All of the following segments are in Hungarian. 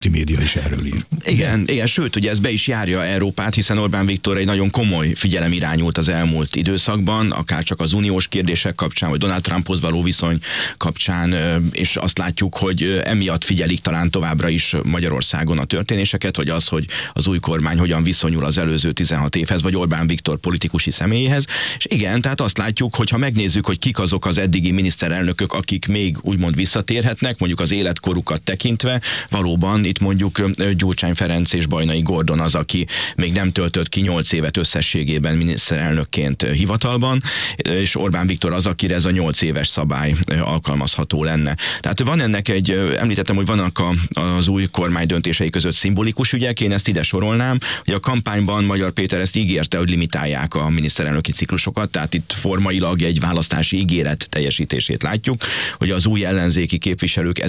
nyugati média is erről ír. Igen, sőt, ugye ez be is járja Európát, hiszen Orbán Viktor egy nagyon komoly figyelem irányult az elmúlt időszakban, akár csak az uniós kérdések kapcsán, vagy Donald Trumphoz való viszony kapcsán, és azt látjuk, hogy emiatt figyelik talán továbbra is Magyarországon a történéseket, vagy az, hogy az új kormány hogyan viszonyul az előző 16 évhez, vagy Orbán Viktor politikusi személyéhez. És igen, tehát azt látjuk, hogy ha megnézzük, hogy kik azok az eddigi miniszterelnökök, akik még úgymond visszatérhetnek, mondjuk az életkorukat tekintve, valóban itt mondjuk Gyurcsány Ferenc és Bajnai Gordon az, aki még nem töltött ki 8 évet összességében miniszterelnökként hivatalban, és Orbán Viktor az, akire ez a 8 éves szabály alkalmazható lenne. Tehát van ennek említettem, hogy vannak az új kormány döntései között szimbolikus ügyek, én ezt ide sorolnám, hogy a kampányban Magyar Péter ezt ígérte, hogy limitálják a miniszterelnöki ciklusokat, tehát itt formailag egy választási ígéret teljesítését látjuk, hogy az új ellenzéki képviselők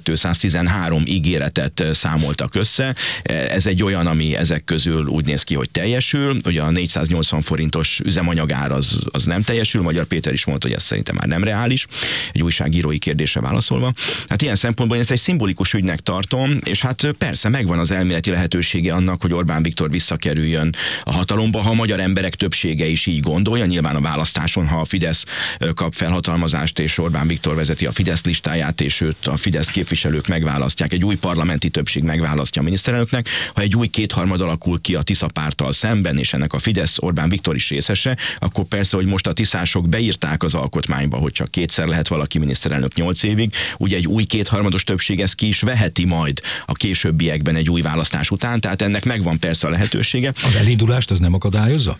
1213 ígéretet számoltak össze. Ez egy olyan, ami ezek közül úgy néz ki, hogy teljesül. Ugye a 480 forintos üzemanyagár az nem teljesül. Magyar Péter is mondta, hogy ez szerintem már nem reális. Egy újságírói kérdésre válaszolva. Hát ilyen szempontból én ezt egy szimbolikus ügynek tartom, és hát persze megvan az elméleti lehetősége annak, hogy Orbán Viktor visszakerüljön a hatalomba, ha a magyar emberek többsége is így gondolja. Nyilván a választáson, ha a Fidesz kap felhatalmazást, és Orbán Viktor vezeti a Fidesz listáját, és őt a Fidesz képviselők megválasztják, egy új parlamenti többség megválasztja a miniszterelnöknek, ha egy új kétharmad alakul ki a Tisza párttal szemben, és ennek a Fidesz Orbán Viktor is részese, akkor persze, hogy most a tiszások beírták az alkotmányba, hogy csak kétszer lehet valaki miniszterelnök 8 évig, ugye egy új kétharmados többség ezt ki is veheti majd a későbbiekben egy új választás után, tehát ennek megvan persze a lehetősége. Az elindulást az nem akadályozza?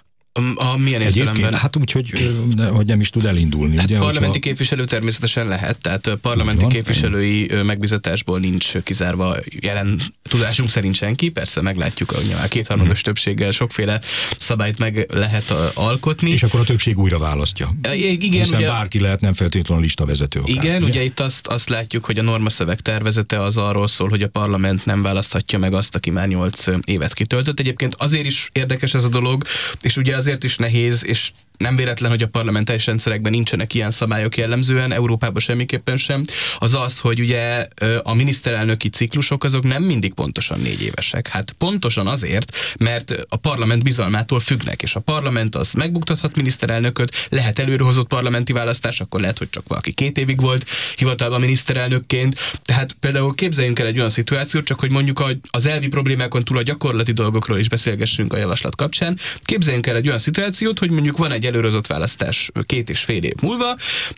Milyen értelemben? Hát úgy, hogy nem is tud elindulni. Hát ugye, parlamenti képviselő természetesen lehet, tehát parlamenti képviselői megbízatásból nincs kizárva jelen tudásunk szerint senki, persze meglátjuk, hogy a kétharmados többséggel sokféle szabályt meg lehet alkotni. És akkor a többség újra választja. Igen, hiszen ugye, bárki lehet, nem feltétlenül listavezető akár. Igen, ugye itt azt látjuk, hogy a normaszöveg tervezete az arról szól, hogy a parlament nem választhatja meg azt, aki már 8 évet kitöltött. Egyébként azért is érdekes ez a dolog, és ugye azért is nehéz, és nem véletlen, hogy a parlamentáris rendszerekben nincsenek ilyen szabályok jellemzően, Európában semmiképpen sem, az, hogy ugye a miniszterelnöki ciklusok azok nem mindig pontosan 4 évesek. Hát pontosan azért, mert a parlament bizalmától függnek, és a parlament az megbuktathat miniszterelnököt, lehet előrehozott parlamenti választás, akkor lehet, hogy csak valaki 2 évig volt hivatalban miniszterelnökként. Tehát például képzeljünk el egy olyan szituációt, csak hogy mondjuk az elvi problémákon túl a gyakorlati dolgokról is beszélgessünk a javaslat kapcsán. Képzeljünk el egy olyan szituációt, hogy mondjuk van egy előrehozott választás 2,5 év múlva,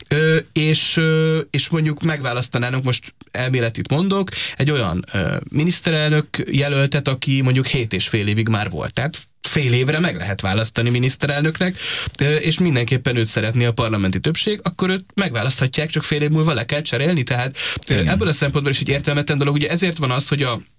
és mondjuk megválasztanának, most elméletit mondok, egy olyan miniszterelnök jelöltet, aki mondjuk 7,5 évig már volt. Tehát fél évre meg lehet választani miniszterelnöknek, és mindenképpen őt szeretné a parlamenti többség, akkor őt megválaszthatják, csak fél év múlva le kell cserélni. Tehát ebből a szempontból is egy értelmetlen dolog. Ugye ezért van az, hogy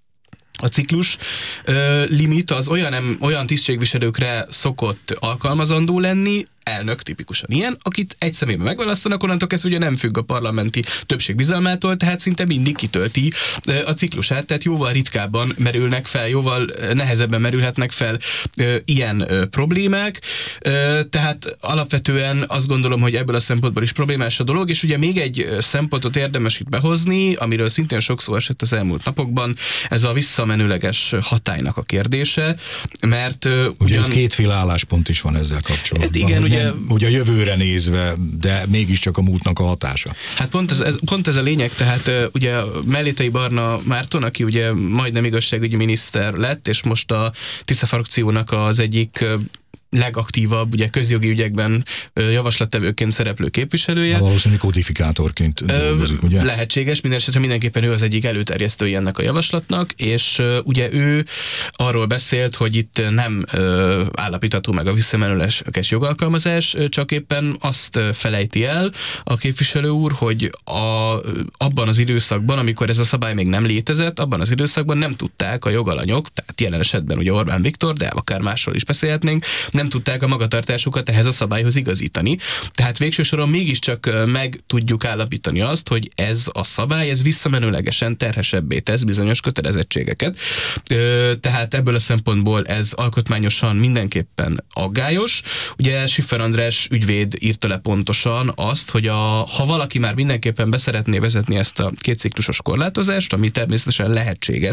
a ciklus limit az olyan tisztségviselőkre szokott alkalmazandó lenni, elnök tipikusan ilyen, akit egy személyben megválasztanak, onnantól kezdve ugye nem függ a parlamenti többség bizalmától, tehát szinte mindig kitölti a ciklusát, tehát jóval ritkábban merülnek fel, jóval nehezebben merülhetnek fel ilyen problémák, tehát alapvetően azt gondolom, hogy ebből a szempontból is problémás a dolog, és ugye még egy szempontot érdemes itt behozni, amiről szintén sok szó esett az elmúlt napokban, ez a visszamenőleges hatálynak a kérdése, mert ugye itt kétféle álláspont is van ezzel kapcsolatban. Hát igen, ugye a jövőre nézve, de mégiscsak a múltnak a hatása. Hát pont ez a lényeg, tehát ugye Mellétei Barna Márton, aki ugye majdnem igazságügyi miniszter lett, és most a Tisza frakciónak az egyik legaktívabb, ugye közjogi ügyekben javaslattevőként szereplő képviselője. Valószínűleg kodifikátorként dolgozik, ugye? Lehetséges, mindenesetre mindenképpen ő az egyik előterjesztője ennek a javaslatnak, és ugye ő arról beszélt, hogy itt nem állapítható meg a visszamenőleges jogalkalmazás, csak éppen azt felejti el a képviselő úr, hogy abban az időszakban, amikor ez a szabály még nem létezett, abban az időszakban nem tudták a jogalanyok, tehát jelen esetben ugye Orbán Viktor, de akár másról is beszélhetnénk, nem tudták a magatartásukat ehhez a szabályhoz igazítani. Tehát végső soron mégiscsak meg tudjuk állapítani azt, hogy ez a szabály, ez visszamenőlegesen terhesebbé tesz bizonyos kötelezettségeket. Tehát ebből a szempontból ez alkotmányosan mindenképpen aggályos. Ugye Schiffer András ügyvéd írta le pontosan azt, hogy ha valaki már mindenképpen beszeretné vezetni ezt a kétciklusos korlátozást, ami természetesen lehetséges,